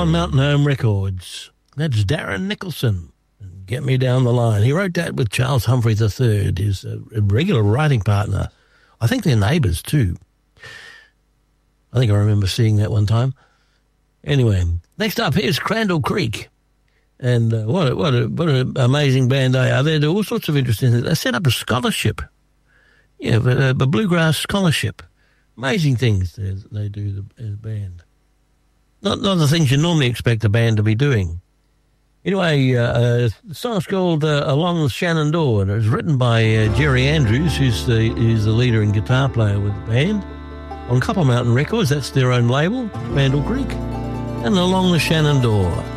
on Mountain Home Records. That's Darren Nicholson. Get Me Down the Line. He wrote that with Charles Humphrey III, his regular writing partner. I think they're neighbours too. I think I remember seeing that one time. Anyway, next up, here's Crandall Creek. And what an amazing band they are. They do all sorts of interesting things. They set up a scholarship. Yeah, a bluegrass scholarship. Amazing things they do as a band. Not the things you normally expect a band to be doing. Anyway, the song's called Along the Shenandoah, and it was written by Jerry Andrews, who's the leader and guitar player with the band. On Copper Mountain Records, that's their own label, Crandall Creek, and Along the Shenandoah.